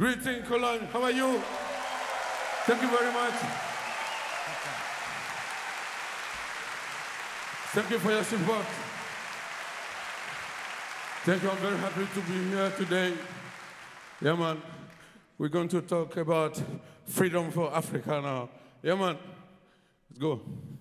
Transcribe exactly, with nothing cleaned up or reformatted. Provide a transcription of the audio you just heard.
Greeting, Cologne. How are you? Thank you very much. Thank you for your support. Thank you. I'm very happy to be here today. Yeah, man. We're going to talk about freedom for Africa now. Yeah, man. Let's go.